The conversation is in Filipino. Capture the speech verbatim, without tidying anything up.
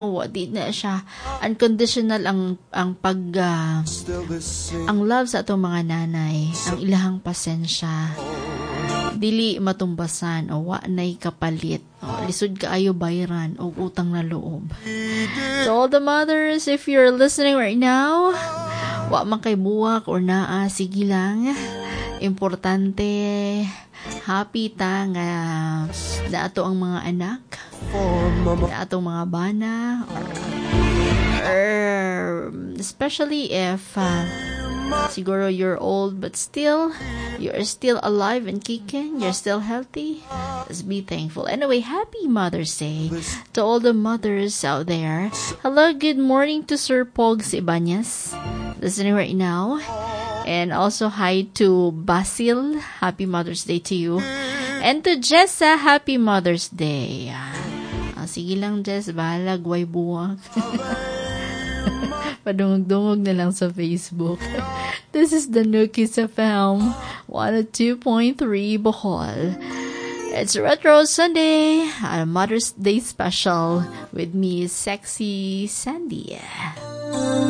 Oo, di na siya unconditional ang ang pag uh, ang love sa atong mga nanay, ang ilahang pasensya dili matumbasan o wa nay kapalit o lisod kaayo bayran o utang na loob. So all the mothers, if you're listening right now, wa man kay buwak or naa, sige lang, importante happy ta nga na ato ang mga anak, na atong mga bana, or especially if uh, siguro you're old but still you're still alive and kicking, you're still healthy, let's be thankful. Anyway, happy Mother's Day to all the mothers out there. Hello, good morning to Sir Pogs Ibanez listening right now, and also hi to Basil, happy Mother's Day to you, and to Jessa, happy Mother's Day. Ah, sige lang, Jess, bahalag, way buwak. Padungog-dungog na lang sa Facebook. This is the Nookies F M one oh two point three Bohol. It's Retro Sunday, a Mother's Day special with me, Sexy Sandy.